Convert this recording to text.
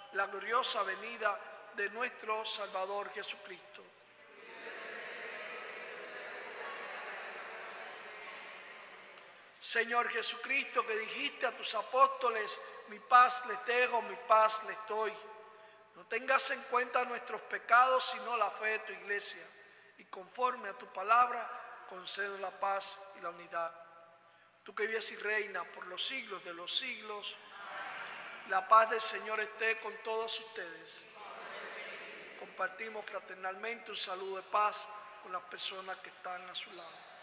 la gloriosa venida de nuestro Salvador Jesucristo. Señor Jesucristo, que dijiste a tus apóstoles, mi paz les dejo, mi paz les doy. No tengas en cuenta nuestros pecados, sino la fe de tu iglesia. Y conforme a tu palabra, concede la paz y la unidad. Tú que vives y reinas por los siglos de los siglos, la paz del Señor esté con todos ustedes. Compartimos fraternalmente un saludo de paz con las personas que están a su lado.